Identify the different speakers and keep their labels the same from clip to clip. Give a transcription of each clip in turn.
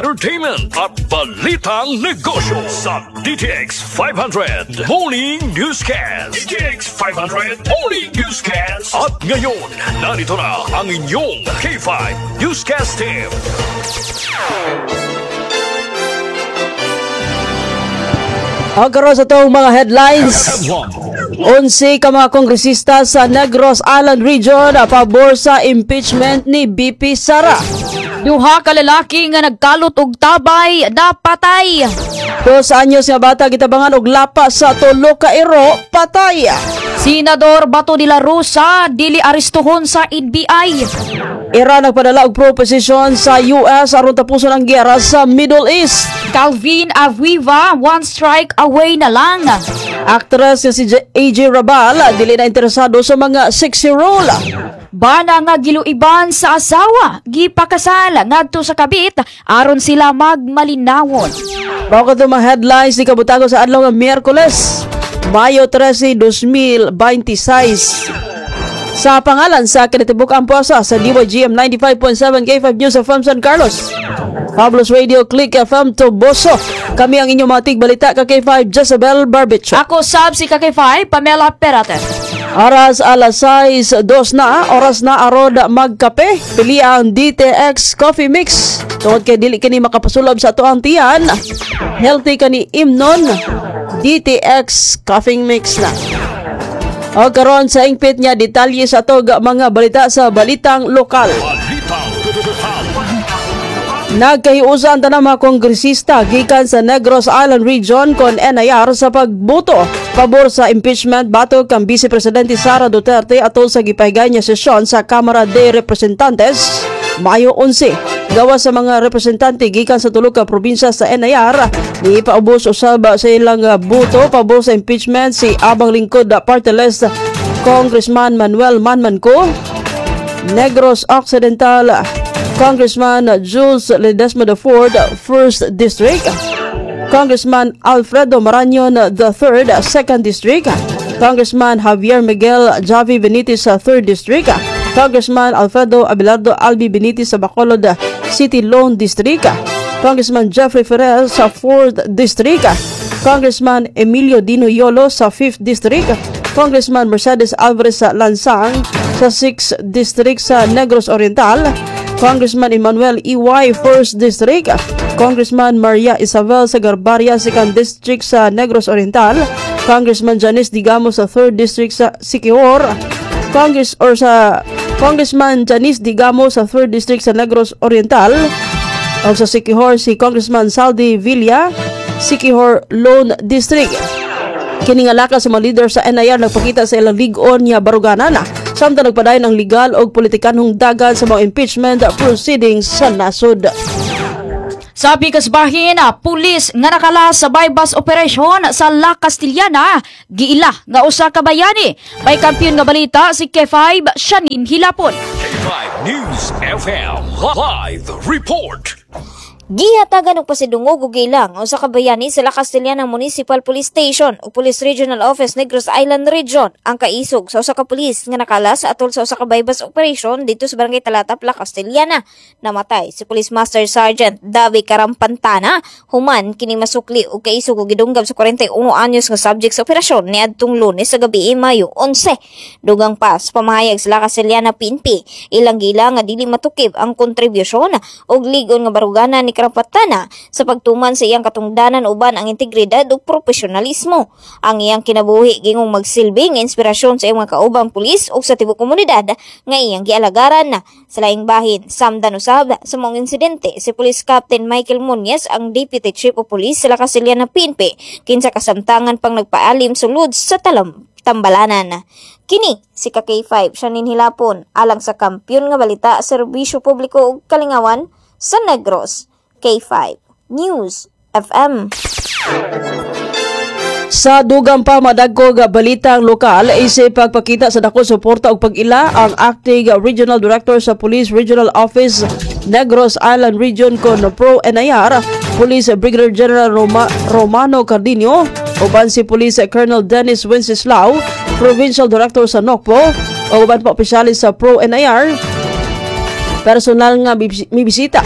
Speaker 1: entertainment at balitang negosyo sa DTX 500 Morning Newscast. DTX 500 Morning Newscast. At ngayon, narito na ang inyong K5 Newscast team.
Speaker 2: Ang karoon sa itong mga headlines. 11 ka mga kongresista sa Negros Island Region pabor sa impeachment ni BP Sara.
Speaker 3: Duha ka lalaki nga nagkalot og tabay napatay.
Speaker 2: 2 anyos nga bata gitabangan og lapa sa tulo ka ero patay.
Speaker 3: Senador Bato de la Rosa dili arestuhon sa NBI.
Speaker 2: Iran nagpadala og proposition sa US aron tapuson ang giyera sa Middle East.
Speaker 3: Calvin Aviva one strike away na lang.
Speaker 2: Actress nga si AJ Rabal dili na interesado sa mga sexy role.
Speaker 3: Bana nga giluiban sa asawa, gipakasal ngadto sa kabit aron sila magmalinawon.
Speaker 2: Bago ka itong mga headlines ni kabutago sa adlaw nga Miyerkules, Mayo 13, 2026. Sa pangalan sa kinatibuk-ang puwasa sa DYGM 95.7 K5 News FM San Carlos, Pablos Radio Click FM Toboso. Kami ang inyong mga tigbalita ka K5 Jezebel Barbicho.
Speaker 3: Ako sab si K5 Pamela Perate.
Speaker 2: Oras alas 6:02 na, oras na arod magkape. Pili ang DTX Coffee Mix. Tungod kay dili kini makapasulob sa ato ang tiyan. Healthy kani imnon. DTX Coffee Mix na. O karon sa ingpit niya detalye sa ato mga balita sa balitang lokal. Nagkahiusan ta na mga kongresista gikan sa Negros Island Region kon NIR sa pagboto pabor sa impeachment batok kang Vice Presidente Sara Duterte atol sa gipahigayon niya sesyon sa Kamara de Representantes Mayo 11. Gawas sa mga representante gikan sa tulo ka probinsya sa NIR, ni paubos usab sa ilang boto pabor sa impeachment si Abang Lingkod Party List Congressman Manuel Manmanco, Negros Occidental Congressman Jules Ledesma IV, 1st District, Congressman Alfredo Marañon III, 2nd District, Congressman Javier Miguel Javi Benitez sa 3rd District, Congressman Alfredo Abelardo Albi Benitez sa Bacolod City Lone District, Congressman Jeffrey Ferrer sa 4th District, Congressman Emilio Dino Yolo sa 5th District, Congressman Mercedes Alvarez sa Lansang sa 6th District sa Negros Oriental, Congressman Emmanuel Iway 1st District, Congressman Maria Isabel sa Garbaria 2nd District sa Negros Oriental, Congressman Janice Digamo sa 3rd District sa Siquijor, Congressman Janice Digamo sa 3rd District sa Negros Oriental, o sa Siquijor si Congressman Saldi Villa, Siquijor Lone District. Kini nga lakas sa mga leader sa NIR nagpakita sa ilang ligon niya baruganan samtang nagpadayon ang legal o politikanhong dagan sa mga impeachment proceedings sa nasod.
Speaker 3: Sabi kasbahin, pulis nga nakala sa bypass operation sa La Castillana, giila nga usa ka bayani. May kampiyon nga balita si K5 Shanin Hilapon.
Speaker 1: K5 News FM Live Report.
Speaker 4: Gihatagan og pasidungog ug ilang usa ka bayani sa La Castillana Municipal Police Station ug Police Regional Office Negros Island Region ang kaisog sa usa ka pulis nga nakalas atol sa usa ka bypass operation dito sa Barangay Talatap, La Castillana. Namatay si Police Master Sergeant Davi Karampantana human kini masukli ug kaisog ug gidunggab sa 41 anyos nga subject sa operasyon niadtong Lunes sa gabi Mayo 11. Dugang pas pamahayag sa La Castillana PNP ilang gila nga dili matukib ang kontribusyon ug ligon nga baruganan ni Karampantana sa pagtuman sa iyang katungdanan uban ang integridad ug profesionalismo. Ang iyang kinabuhi gingong magsilbing inspirasyon sa iyang mga kaubang pulis ug sa tibok komunidad nga iyang gialagaran na. Sa laing bahin, samdan usab sa mong insidente si Police Captain Michael Muñez ang Deputy Chief of Police sa La Castillana PNP kinsa kasamtangan pang nagpaalim sulod sa tambalanan. Kini si K5 Shanin Hilapon alang sa kampiyon nga balita serbisyo publiko ug kalingawan sa Negros. K5 News FM.
Speaker 2: Sa dugang pa madagko nga balitang lokal isip pagpakita sa dako suporta ug pag-ila ang Acting Regional Director sa Police Regional Office Negros Island Region kon Pro NIR Police Brigadier General Romano Cardino uban si Police Colonel Dennis Wenceslao, Provincial Director sa NOCPO o uban pa opisyalis sa Pro NIR. Personal nga mibisita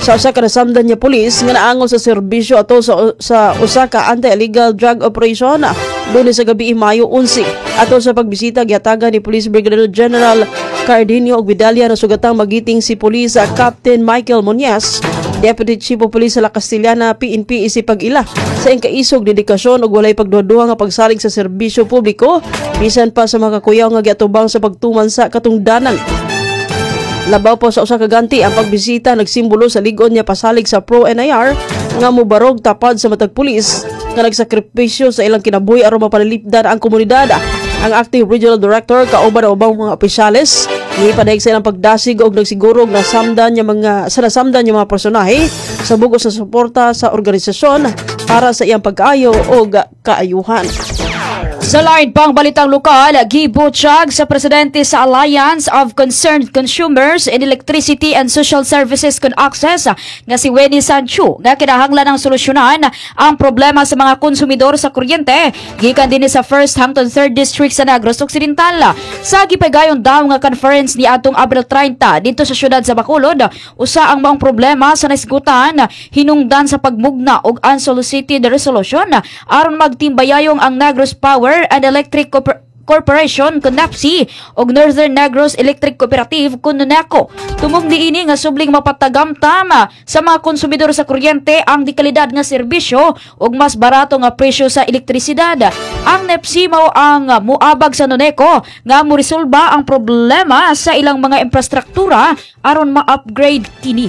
Speaker 2: sa usa ka nasamdan niya pulis nga naangol sa serbisyo ato sa usa ka anti-illegal drug operation Lunes sa gabi Mayo 11. Ato sa pagbisita gihatagan ni Police Brigadier General Cardinio og medalya na sugatang magiting si Police Captain Michael Muñez, Deputy Chief of Police sa La Castellana PNP isip pag-ila sa kaisog dedikasyon ug walay pagduduha nga pagsalig sa serbisyo publiko bisan pa sa mga kakuyaw nga giatubang sa pagtuman sa katungdanan. Labaw po sa usa ka ganti ang pagbisita nagsimbolo sa ligon niya pasalig sa pro-NIR nga mobarog tapad sa matag pulis nga nagsakripisyo sa ilang kinabuhi aron mapanalipdan ang komunidad. Ang acting regional director kauban ang ubang mga opisyales gipadayag sa ilang pagdasig og nagsiguro na nasamdan niya mga personahe sa bugos sa suporta sa organisasyon para sa iyang pag-ayo o kaayuhan.
Speaker 3: Sa lain pang balitang lokal, gibutyag sa presidente sa Alliance of Concerned Consumers in Electricity and Social Services con Access nga si Wendy Sancho nga kinahanglan ng solusyonan ang problema sa mga konsumidor sa kuryente gikan din sa 1st hangtod 3rd District sa Negros Occidental. Sa gipagayon daw nga conference ni atong Abril 30 dito sa syudad sa Bacolod, usa ang maong problema sa naisgutan hinungdan sa pagmugna og unsolicited resolution aron magtimbayayong ang Negros Power and Electric Corporation (NEPC) og Northern Negros Electric Cooperative (NECO). Tumog niini nga subling mapatagamtam sa mga konsumidor sa kuryente ang dekalidad nga serbisyo ug mas barato nga presyo sa elektrisidad. Ang NEPC mao ang muabag sa NECO nga moresolba ang problema sa ilang mga infrastruktura aron ma-upgrade kini.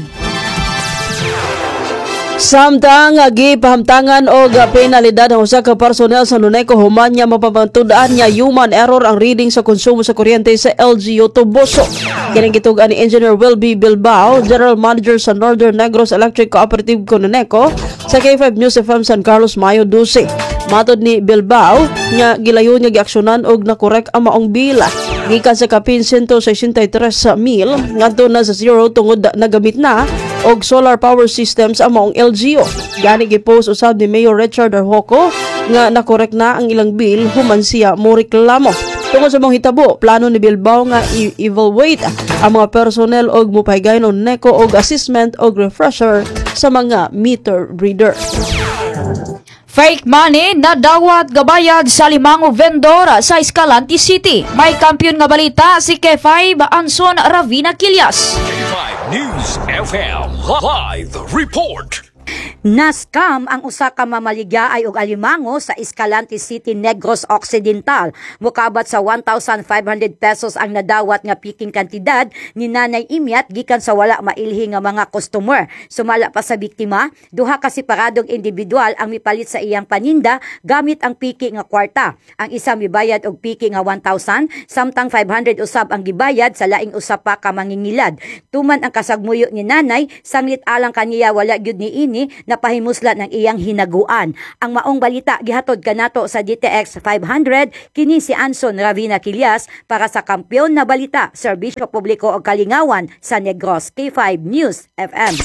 Speaker 2: Samtang gipahamtangan og penalidad ang usa ka personel sa NECO human niya mapabantud-an niya human error ang reading sa konsumo sa kuryente sa LGU Toboso. Kining gitugan ni Engineer Wilby Bilbao, General Manager sa Northern Negros Electric Cooperative (NECO) sa K5 News FM San Carlos Mayo 12. Matod ni Bilbao nga gilayon nga giaksyonan og nakorek ang maong bila gikan sa kapin 163,000 ngadto na sa zero tungod nagamit na og solar power systems ang maong LGU. Gani gipost usab ni Mayor Richard Arjoco nga nakorek na ang ilang bill human siya mo reklamo. Tungod sa mga hitabo, plano ni Bilbao nga i-evaluate ang mga personnel og mupahigay ng NECO og assessment og refresher sa mga meter reader.
Speaker 3: Fake money na dawat gabayad sa limango vendor sa Escalante City. May kampiyon nga balita si K5 Anson Ravina Quillas.
Speaker 1: K5 News FM Live Report.
Speaker 5: Naskam ang usa ka mamaligyaay og alimango sa Escalante City, Negros Occidental. Mukabat sa 1,500 pesos ang nadawat nga piking kantidad ni Nanay Imiat gikan sa wala mailhi nga mga customer. Sumala pa sa biktima, duha ka separadong individual ang mipalit sa iyang paninda gamit ang piki nga kwarta. Ang isa mibayad og piki nga 1,000, samtang 500 usab ang gibayad sa laing usa pa ka mangingilad. Tuman ang kasagmuyo ni Nanay, sanglit alang kaniya wala gyud niini na pahimusla ng iyang hinaguan. Ang maong balita gihatod kanato sa DTX 500 kini si Anson Ravina Quillas para sa Kampiyon na Balita, Serbisyo Publiko o Kalingawan sa Negros. K5 News FM.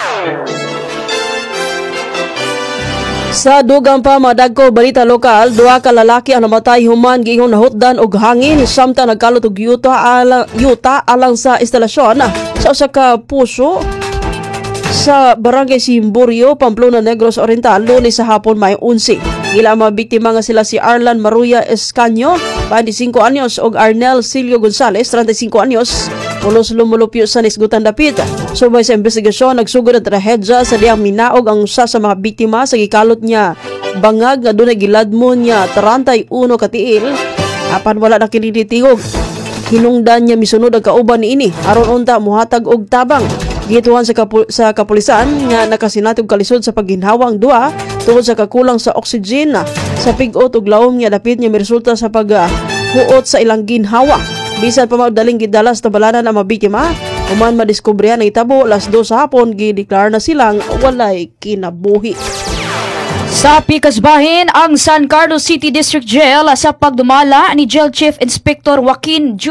Speaker 2: Sa dugang pa madagko balita lokal, duha ka lalaki ang namatay human giingon nahutdan og hangin samtang nagkalot og yuta alang sa instalasyon sa usa ka puso sa Barangay Simborio, Pamplona, Negros Oriental, Lunes sa hapon May 11. Gila mga biktima nga sila si Arlan Maruya Escanio, 25 anyos, og Arnel Silio Gonzales, 35 anyos, pulos lumulupyo sa Nisgutan Dapit. Subay sa investigasyon, nagsugod ang trahedya sa diyang minaog ang usa sa mga biktima sa gikalot niya bangag nga dunay giladmon niya 31 katiil, apan wala na kinititigog. Hinungdan niya misunod ang kauban niini aron unta muhatag og tabang. Gituhan sa kapulisan nga nakasinatog kalisod sa pagginhawang duha tungod sa kakulang sa oxygen sa pig-ot ug lawom nga dapit niya miresulta sa paghuot sa ilang ginhawa. Bisan pa maudaling gidalas na balanan ang mabiktima, human madiskubrihan ang itabo alas 2 sa hapon gideklara na silang walay kinabuhi.
Speaker 3: Sa pikasbahin ang San Carlos City District Jail sa pagdumala ni Jail Chief Inspector Joaquin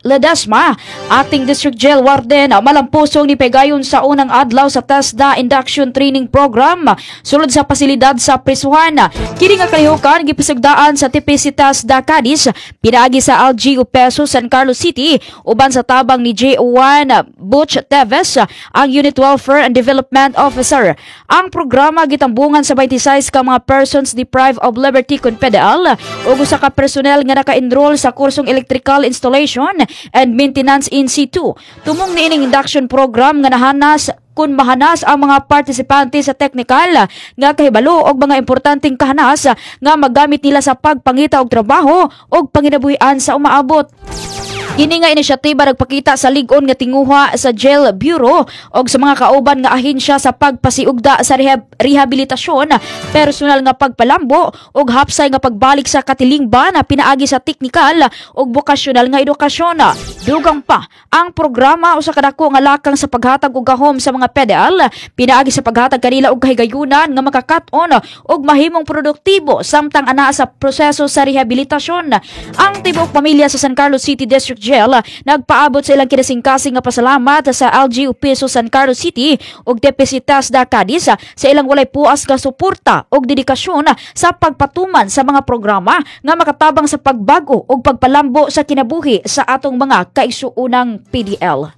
Speaker 3: Ledesma. Acting District Jail Warden malampusong ni pegayon sa unang adlaw sa TESDA Induction Training Program sulod sa pasilidad sa prisuhan. Kini nga kalihukan gipisugdaan sa TPC TESDA Cadiz pinaagi sa LGU Peso San Carlos City uban sa tabang ni J1 Butch Teves ang Unit Welfare and Development Officer. Ang programa gitambungan sa 26 ka mga persons deprived of liberty kon PDL ug usa ka personnel nga naka-enroll sa kursong electrical installation and maintenance in situ. Tumong niining induction program nga nahanas kung mahanas ang mga partisipante sa technical nga kahibalo og mga importanteng kahanas nga magamit nila sa pagpangita og trabaho og panginabuhian sa umaabot. Kini nga inisyatiba nagpakita sa lig-on nga tinguha sa Jail Bureau og sa mga kauban nga ahensya sa pagpasiugda sa rehabilitasyon, personal nga pagpalambo og hapsay nga pagbalik sa katilingban na pinaagi sa teknikal og bokasyonal nga edukasyon. Dugang pa, ang programa usa ka dako nga lakang sa paghatag og gahom sa mga PDL, pinaagi sa paghatag kanila og kahigayunan nga makakat-on og mahimong produktibo samtang ana sa proseso sa rehabilitasyon. Ang tibok pamilya sa San Carlos City District Jail nagpaabot sa ilang kinasingkasing nga pasalamat sa LGU Peso San Carlos City ug TPC TESDA Cadiz sa ilang walay puas nga suporta ug dedikasyon sa pagpatuman sa mga programa nga makatabang sa pagbago ug pagpalambo sa kinabuhi sa atong mga kaigsuunang PDL.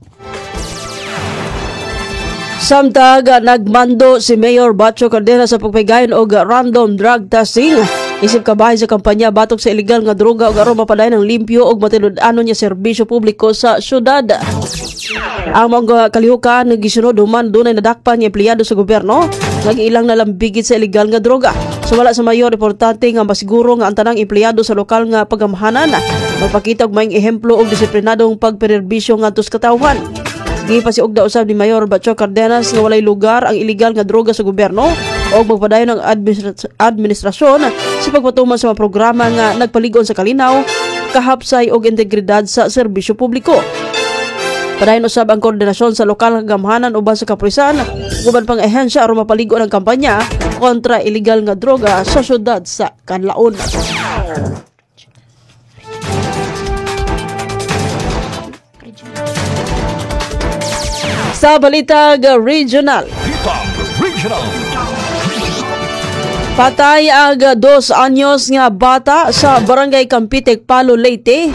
Speaker 2: Samtang nagmando si Mayor Bacho Cardera sa pagpaygayon og random drug testing isip kabahay sa kampanya batok sa illegal nga droga ug aron mapadayon ng limpyo ug matilud-anon niya serbisyo publiko sa syudad. Ang mga kalihukan gisunod human dunay nadakpan nga empleyado sa gobyerno nag-ilang nalambigit sa illegal nga droga. Sumala sa mayor, importante nga masiguro nga ang tanang empleyado sa lokal nga pagamahanan magpakita og maayong ehemplo og disiplinadong pagperbisyo ngadto sa katawhan. Gipasiugda usab ni Mayor Bacho Cardenas nga walay lugar ang illegal nga droga sa gobyerno o magpadayon ng administrasyon sa pagpatuman sa mga programa nga nagpaligon sa kalinaw, kahapsay o integridad sa serbisyo publiko. Padayon usab ang koordinasyon sa lokal nga gamhanan uban sa kapulisan, uban pang ehensya aron mapaligo ang kampanya kontra illegal nga droga sa syudad sa Canlaon. Sa Balitag Regional, patay ang 2 anyos nga bata sa Barangay Campitek, Palo, Leyte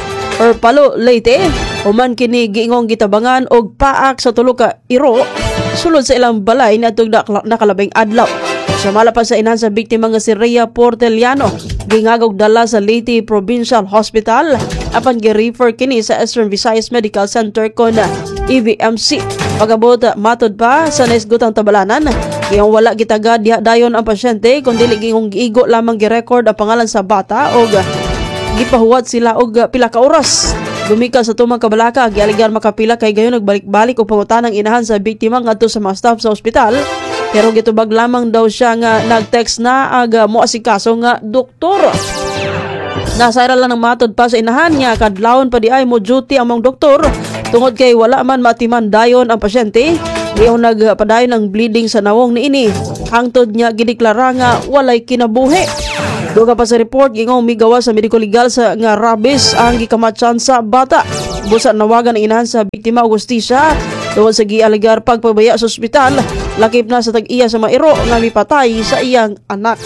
Speaker 2: human kini giingong gitabangan og paak sa tulo ka iro sulod sa ilang balay natong nakalabing adlaw. Samala pa sa inahan sa biktima nga si Rhea Porteliano, gingagog dala sa Leyte Provincial Hospital apan gi-refer kini sa Eastern Visayas Medical Center kon EVMC. Pagabot matod pa sa naisgutang tabalanan, kayong wala gitagad dayon ang pasyente kundi gingong giigo lamang gi-record ang pangalan sa bata og gipahuwat sila og pila ka oras. Gumikan sa tumang kabalaka, gialigar makapila kay gayon nagbalik-balik og pangutanang inahan sa biktima ngadto sa mga staff sa ospital. Pero gitubag lamang daw siya nga nag-text na aga moasikaso nga doktor. Nasayra lang ng matod pa sa inahan niya kadlawon pa di ay mo duty ang mga doktor tungod kay wala man matiman dayon ang pasyente. Diyon nagpadayon ng bleeding sa nawong niini. Hangtod niya gideklara nga walay kinabuhi. Duga pa sa report gingong migawa sa medical legal sa nga rabies ang gikamatsan sa bata. Busa nawagan ang inahan sa biktima og hustisya tungod sa gialigar pagpabaya sa ospital. Lakip na sa tag-iya sa mairo nga mipatay sa iyang anak.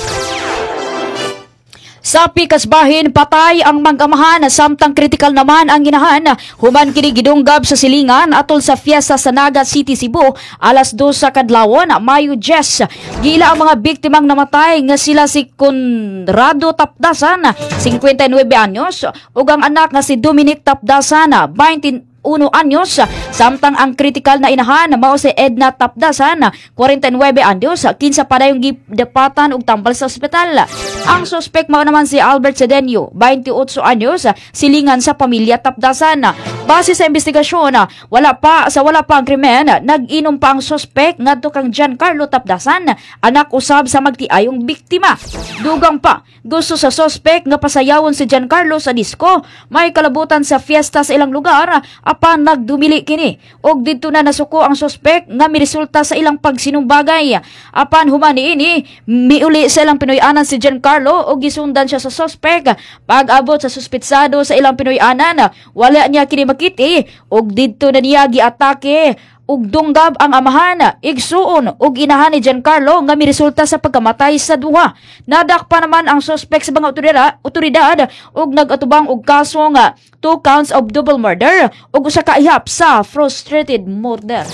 Speaker 3: Sa Pikasbahin, patay ang mag-amahan samtang kritikal naman ang inahan. Human kini gidunggab sa silingan atol sa fiesta sa Naga City, Cebu, alas 2 sa kadlawon, Mayo 10. Gila ang mga biktimang namatay nga sila si Conrado Tapdasan, 59 anyos, ug ang anak nga si Dominic Tapdasan, 21 anyos, samtang ang kritikal na inahan mao si Edna Tapdasan, 49 anyos, kinsa pa dayong gidapatan og tambal sa ospital. Ang suspect mao naman si Albert Cedeño, 28 anyos, silingan sa pamilya Tapdasan. Base sa investigasyon, wala pa ang krimen, nag-inom pa ang suspect ngadto kang Giancarlo Tapdasan, anak usab sa magtiayong biktima. Dugang pa, gusto sa suspect nga pasayawon si Giancarlo sa disco, may kalabutan sa fiesta sa ilang lugar, apan nagdumili kini og didto na nasuko ang suspect nga miresulta sa ilang pagsinumbagay. Apan human niini miuli sa ilang Pinoy-anan si Giancarlo og gisundan siya sa suspect. Pag-abot sa suspetsado sa ilang Pinoy-anan, wala niya kini Makiti ug didto na niya giatake ug dunggab ang amahan, igsuon ug inahan ni Giancarlo nga miresulta sa pagkamatay sa duha. Nadakpa naman ang suspect sa mga otoridad ug nagatubang og kaso nga 2 counts of double murder ug usa ka ihap sa frustrated murder.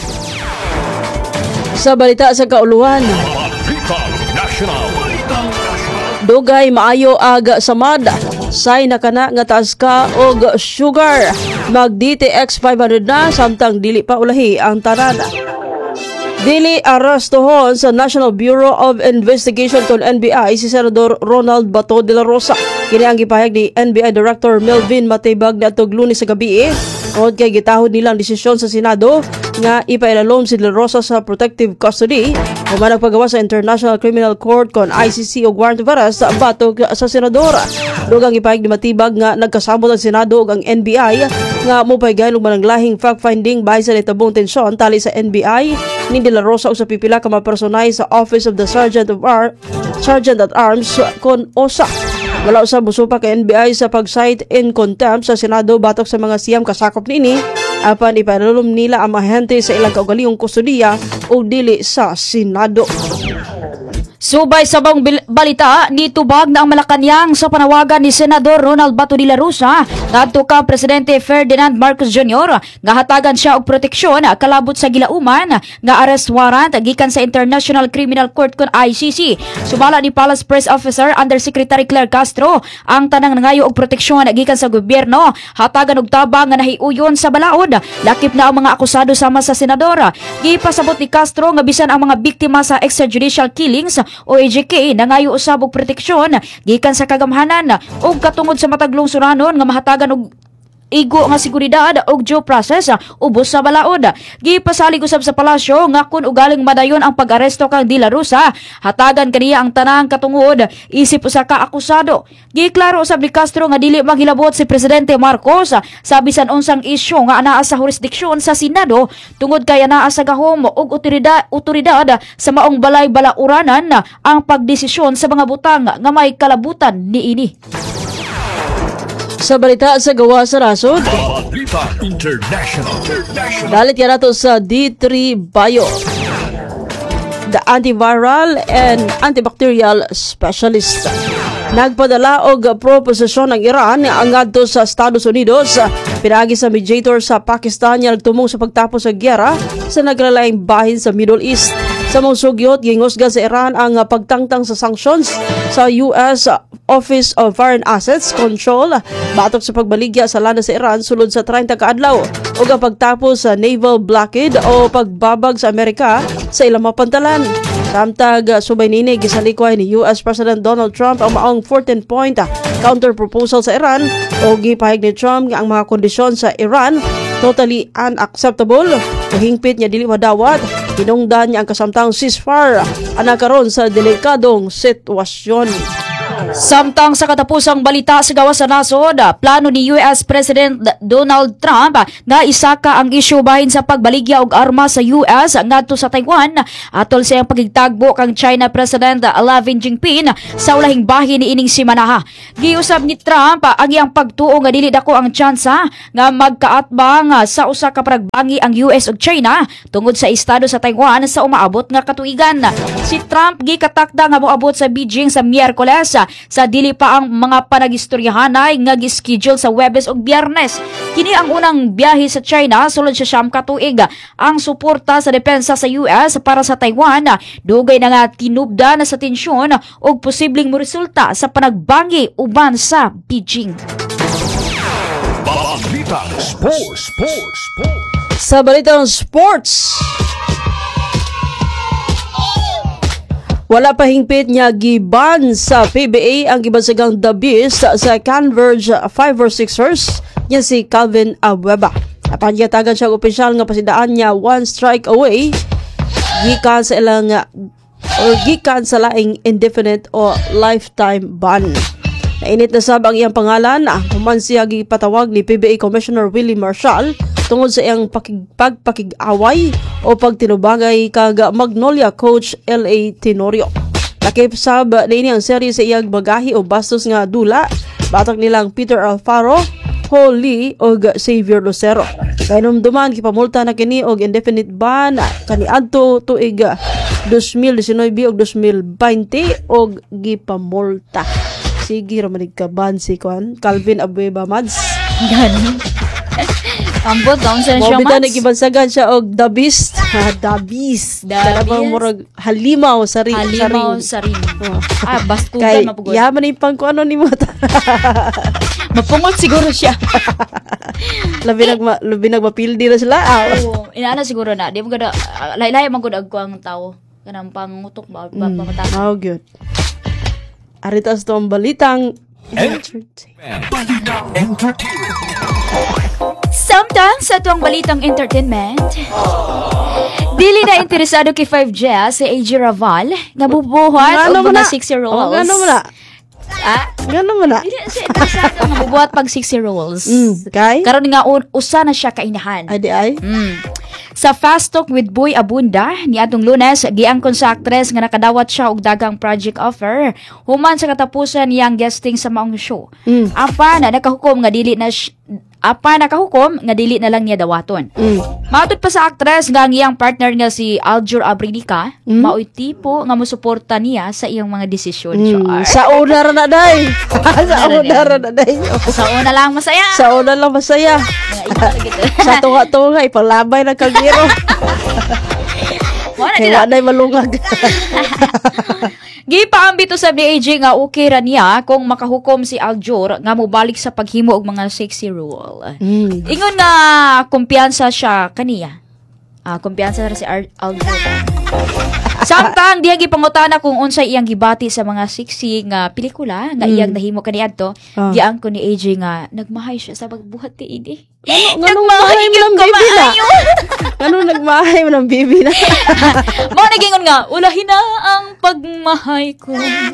Speaker 2: Sa balita sa kauluhan,
Speaker 1: Balitang National.
Speaker 2: dugay maayo ag samad. Say na kana nga taas ka og sugar. Mag DTX 500 na samtang dili pa ulahi ang tanan. Dili arestuhon sa National Bureau of Investigation kon NBI si Senador Ronald Bato de la Rosa. Kini ang gipahayag ni NBI Director Melvin Matibag niadtong Lunes sa gabi. Tungod kay gitahod nilang desisyon sa Senado nga ipailalom si De La Rosa sa protective custody human nagpagawa sa International Criminal Court kon ICC o warrant of arrest sa batok sa senadora. Dugang ipahayag ni Matibag nga nagkasabot ang Senado ug ang NBI nga mopaygayon og mananglahing fact-finding bahin sa nitabong tensyon tali sa NBI ni De La Rosa ug sa pipila ka mga personay sa Office of the Sergeant at Arms kon OSA. Wala usab musupa kay NBI sa pag-cite in contempt sa Senado batok sa mga siyam kasakop niini apan ipanulom nila ang ahente sa ilang kaugalingong kustudiya o dili sa Senado.
Speaker 3: Subay sa bang balita, nitubag na ang Malacañang sa panawagan ni Senador Ronald Bato de la Rosa ngadto kang Presidente Ferdinand Marcos Jr. nga hatagan siya og proteksyon kalabot sa gilauman nga arrest warrant gikan sa International Criminal Court kon ICC. Sumala ni Palace Press Officer Undersecretary Claire Castro ang tanang nangayo og proteksyon gikan sa gobyerno hatagan og tabang nga nahiuyon sa balaod. Lakip na ang mga akusado sama sa senadora. Gipasabot ni Castro nga bisan ang mga biktima sa extrajudicial killings o EJK nangayo usab og proteksyon gikan sa kagamhanan ug katungod sa matag lungsuranon nga mahatagan og igo nga seguridad og due process ubos sa balaod. Gipasalig usab sa palasyo nga kun ugaling madayon ang pag-aresto kang De La Rosa, hatagan kaniya ang tanang katungod isip usa ka akusado. Giklaro usab ni Castro nga dili maghilabot si Presidente Marcos sa bisan unsang isyu nga anaa sa jurisdiksyon sa Senado tungod kay anaa sa gahom og otoridad sa maong balay-balauranan ang pagdesisyon sa mga butang nga may kalabutan niini.
Speaker 2: Sa balita sa gawa sa rasod,
Speaker 1: Balitang International.
Speaker 2: dalit yan nato sa D3 Bio, the antiviral and antibacterial specialist. Nagpadala og proposisyon ng Iran ang ngadto sa Estados Unidos pinagi sa mediator sa Pakistan nga nagtumong sa pagtapos sa gyera sa naglalaing bahin sa Middle East. Sa mong sugyot, gingusga sa Iran ang pagtangtang sa sanctions sa US Office of Foreign Assets Control batok sa pagbaligya sa lana sa Iran sulod sa 30 ka adlaw ug ang pagtapos sa naval blockade o pagbabag sa Amerika sa ilang mapantalan. Samtag subay nini gisalikway ni US President Donald Trump ang maong 14-point counter proposal sa Iran o gipahayag ni Trump nga ang mga kondisyon sa Iran totally unacceptable o hingpit niya dili madawat. Hinungdan niya ang kasamtang ceasefire ana karon sa delikadong sitwasyon.
Speaker 3: Samtang sa katapusang balita sa gawa sa nasod, plano ni US President Donald Trump nga isaka ang isyu bahin sa pagbaligya og armas sa US ngadto sa Taiwan atol sa iyang pagigtagbo kang China President Xi Jinping sa ulahing bahin ni ining simanaha. Giusab ni Trump ang iyang pagtuo nga dili dako ang tsansa nga magkaatbang sa usa ka paragbangi ang US ug China tungod sa estado sa Taiwan sa umaabot nga katuigan. Si Trump gikatakda nga moabot sa Beijing sa Miyerkules sa dili pa ang mga panagistoryahanay nga gischedule sa Huwebes ug Biyernes. Kini ang unang biyahe sa China sulod sa siyam ka tuig. Ang suporta sa depensa sa US para sa Taiwan dugay na nga tinubda na sa tensyon ug posibleng moresulta sa panagbangi uban sa Beijing.
Speaker 1: Balitang Sports.
Speaker 2: Sa balitang sports, wala pa hingpit niya giban sa PBA ang gibansagang The Beast sa Converge 5 or 6ers niya si Calvin Abueva. Napanyatagan siya opisyal nga pasidaan niya 1 strike away gikan sa ilang gikan sa laing indefinite o lifetime ban. Nainit na sab ang iyang pangalan human siya gipatawag ni PBA Commissioner Willie Marshall tungod sa iyang pagpakig-away o pagtinubangay kag Magnolia coach L.A. Tenorio. Lakip sab niini ang serye sa iyang bagahi o bastos nga dula batak nilang Peter Alfaro Paul Lee og Xavier Lucero. Kay numduman gipamulta na kini og indefinite ban kaniadto tuig 2019 og 2020 og gipamulta. Sige ra manig ka ban si Calvin Abueva Mads.
Speaker 3: Ganun. Ambot daw sa siya,
Speaker 2: Mobita
Speaker 3: Mads.
Speaker 2: nagibansagan siya og The Beast. The Beast. Kanabang murag halimaw sa ring.
Speaker 3: Halimaw sa ring. Bastugan
Speaker 2: Kay
Speaker 3: mapugod.
Speaker 2: yaman ni pang kuano ni mo ta.
Speaker 3: Mapungot siguro siya.
Speaker 2: labi nagmapildi na sila.
Speaker 3: Oo, inaana siguro na. Di mo gada, laylay magod agko ang tao. Kanang pangutok ba, pamatake.
Speaker 2: Oh, good. Aritas to ang balitang
Speaker 3: Samtang sa tuwang balitang entertainment, dili na interesado kay 5G si AJ Raval nga bubuhat og mga 6-year-olds.
Speaker 2: Ngano mo na? Ngano mo na?
Speaker 3: Dili siya interesado nga bubuhat pag 6-year-olds.
Speaker 2: Kay?
Speaker 3: Karon nga usa na siya kainahan.
Speaker 2: Adi ay?
Speaker 3: Sa Fast Talk with Boy Abunda ni atong Lunes, giangkon sa aktres nga nakadawat siya og dagang project offer human sa katapusan niyang guesting sa maong show. Apa na nakahukom nga dili na lang niya dawaton. Matud pa sa aktres nga ang iyang partner nga si Aljur Abrinica, maoy tipo nga mosuporta niya sa iyang mga desisyon.
Speaker 2: Sa una ra na day. Sa una ra na day.
Speaker 3: Sa una lang masaya.
Speaker 2: Sa una lang masaya. Sa tunga-tunga ipalabay na kagiro. Kaya na malungag.
Speaker 3: Gipaambito sa ni AJ nga okay ra niya kung makahukom si Aljur nga mobalik sa paghimo og mga sexy role. Ingon nga kumpiyansa siya kaniya. Kumpiyansa ra si Aljur. Samtang diha gipangutana kung unsay iyang gibati sa mga sexy nga pelikula nga iyang nahimo kaniadto, giangko ni AJ nga nagmahay siya sa pagbuhat ti ini.
Speaker 2: Nagmahay mo ng bibi na. Nagmahay mo ng bibi na.
Speaker 3: Mo nagingon nga, ulahin na ang pagmahay ko.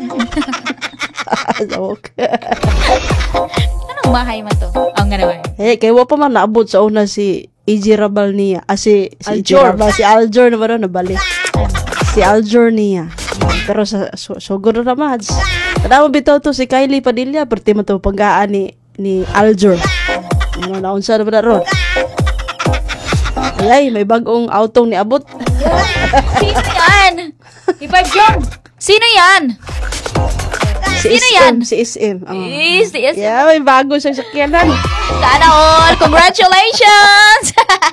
Speaker 3: Anong mahay man to? Ang nga naman.
Speaker 2: Kaya wa pa man naabot sa una si AJ Rabal niya. Si
Speaker 3: Aljur.
Speaker 2: Si Aljur naman nabalik. Si Aljur niya. Pero sugod na Mads. Kada mo bitaw to si Kylie Padilla, perti mo to panggaan ni Aljur. Ano naunsa na ba na ron? Ay, may bagong autong ni abot.
Speaker 3: Sino yan? Ipag Jong. Sino yan? Sino yan?
Speaker 2: Si SM.
Speaker 3: Si SM.
Speaker 2: Yeah, may bago siyang sakyanan.
Speaker 3: Sana all. Congratulations!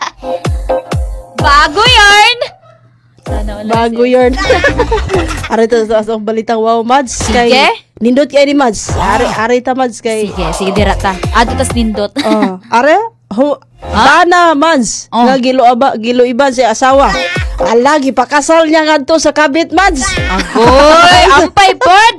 Speaker 3: Bago yarn! Sana all.
Speaker 2: Bago yun. Arito sa balitang wow, Mads.
Speaker 3: Sige.
Speaker 2: Nindot kay ni Mads. Arita Mads kay.
Speaker 3: Sige, dirata. Ato tas nindot.
Speaker 2: Dana Mads. Nga gilo iban si asawa. Alagi pakasal niya ngadto sa kabit Mads.
Speaker 3: Agoy, ampay pod.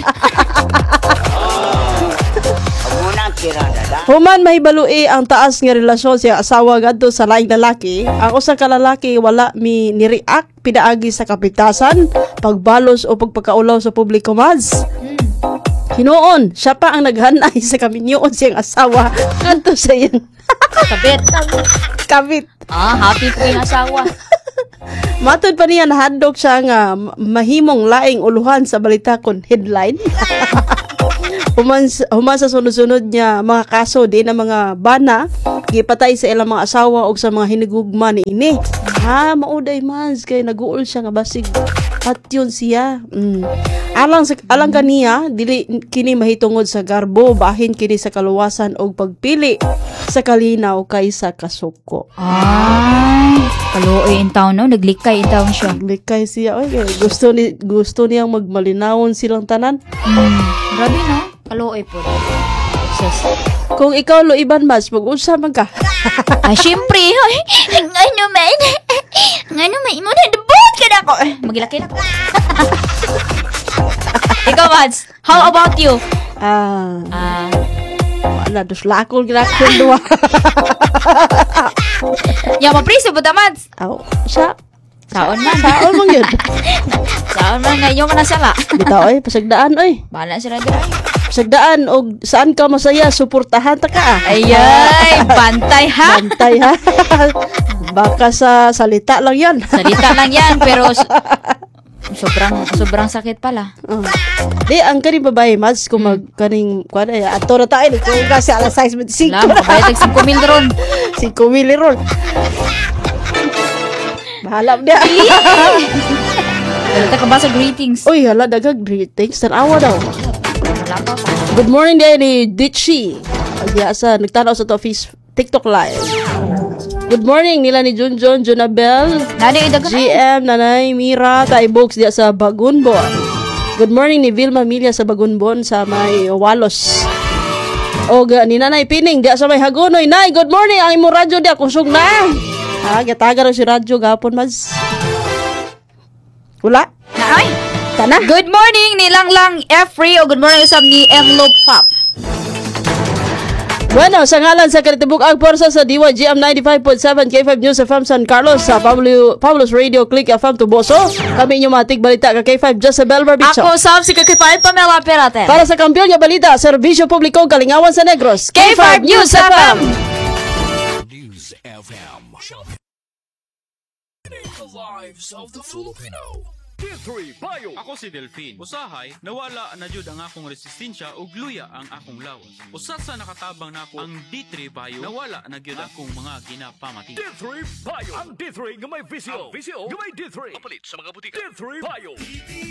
Speaker 2: Human mahibalui ang taas nga relasyon siya asawa ngadto sa laing lalaki. Ang usa ka lalaki wala ni-react pinaagi sa kapitasan, pagbalos o pagpakaulaw sa publiko Mads. Hinoon, siya pa ang naghanay sa kaminyoon siyang asawa ngadto sa iyang kabit.
Speaker 3: Happy po yung asawa.
Speaker 2: Matod pa niya nahadlok siya nga mahimong laing uluhan sa balita kon headline. Human sa sunod-sunod niya mga kaso din ang mga bana gipatay sa ilang mga asawa o sa mga hinigugma ni ini. Mauday Mads kay naguol siya nga basig at yun siya. Alang kaniya dili kini mahitungod sa garbo bahin kini sa kaluwasan og pagpili sa kalinaw kaysa kasuko.
Speaker 3: Kaluoy in town no, naglikay in town siya.
Speaker 2: Likay siya oy gusto niyang magmalinawon silang tanan.
Speaker 3: Grabe no, kaluoy po.
Speaker 2: Kung ikaw lo iban Mads, mag-usa man ka.
Speaker 3: Syempre, ano man, imo na debut ka na ko. Magilaki na ko. Ikaw, Mads, how about you?
Speaker 2: Wala, dos lakol ginakon duwa.
Speaker 3: Mapriso ba ta, Mads?
Speaker 2: Siya.
Speaker 3: Saon man
Speaker 2: yun.
Speaker 3: Saon man, ngayon man na sala.
Speaker 2: Bitaw oy, pasagdaan oy.
Speaker 3: Bahala sila dira.
Speaker 2: Pasagdaan og saan ka masaya, suportahan ta ka.
Speaker 3: Ayay, bantay ha.
Speaker 2: Bantay ha. Baka sa salita lang yan.
Speaker 3: Salita lang yan, pero Sobrang sakit pala.
Speaker 2: Di, ang kaning babae, mas kung magkaning, ato na tayo, kung kasi alas 6.25.
Speaker 3: Alam, kabayad ng 5,000 ron.
Speaker 2: 5,000 ron. Bahala mo niya.
Speaker 3: Wala ka ba sa greetings?
Speaker 2: Uy, hala, dagang greetings. Tanawa daw.
Speaker 3: Wala pa.
Speaker 2: Good morning din ni Ditchy. Agyasa, nagtanaw sa to TikTok live. Good morning nila ni Junjun, Junabel,
Speaker 3: Nani, idagan
Speaker 2: GM, Nanay, Mira, Taibox diya sa Bagunbon. Good morning ni Vilma Milia sa Bagunbon sa may Walos. O ni Nanay Pining diya sa may Hagonoy. Nay, good morning. Ang imo radyo diya kusog na. Gataga rin si radyo gapon, mas. Wala?
Speaker 3: Naay.
Speaker 2: Tana.
Speaker 3: Good morning ni Langlang Efrey o good morning usab ni Enlope Fap.
Speaker 2: Bueno, sa ngalan sa Karitibuk ang porsa sa DYGM 95.7 K5 News FM San Carlos sa Pablo's Radio Click FM Tuboso. Kami inyong matik balita ka K5 Josabel Barbicho.
Speaker 3: Ako sab si K5 Pamela Peraten.
Speaker 2: Para sa kampiyon nga balita, serbisyo publiko Kalingawan sa Negros.
Speaker 3: K5 News FM.
Speaker 1: News FM. The lives of the Filipino. D3 Bio.
Speaker 6: Ako si Delphine. Usahay, nawala na jud ang akong resistensya ug luya ang akong lawas. Usat sa nakatabang nako ang D3 Bio, nawala na gyud akong mga ginapamati.
Speaker 1: D3 Bio. Ang D3 nga may visyo. Ang visyo nga may D3. Kapalit sa mga butika. D3 Bio.